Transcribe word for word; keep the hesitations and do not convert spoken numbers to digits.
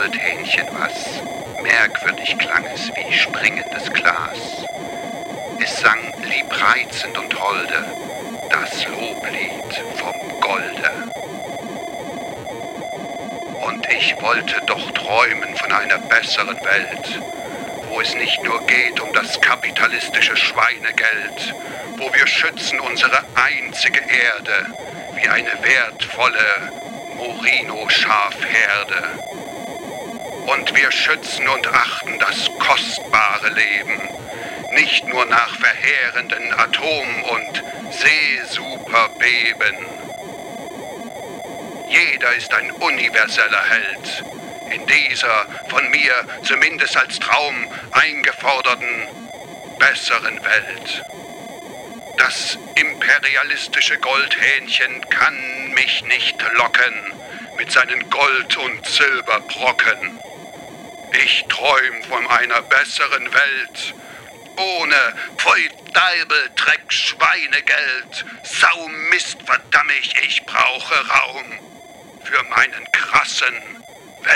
Goldhähnchen was. Merkwürdig klang es wie springendes Glas. Es sang liebreizend und holde, das Loblied vom Golde. Und ich wollte doch träumen von einer besseren Welt, wo es nicht nur geht um das kapitalistische Schweinegeld, wo wir schützen unsere einzige Erde wie eine wertvolle Merino-Schafherde. Und wir schützen und achten das kostbare Leben, nicht nur nach verheerenden Atom- und Seesuperbeben. Jeder ist ein universeller Held in dieser von mir zumindest als Traum eingeforderten besseren Welt. Das imperialistische Goldhähnchen kann mich nicht locken mit seinen Gold- und Silberbrocken. Ich träum von einer besseren Welt, ohne Pfui, Deibel, Dreck, Schweinegeld, Sau, Mist, verdammt, ich brauche Raum für meinen krassen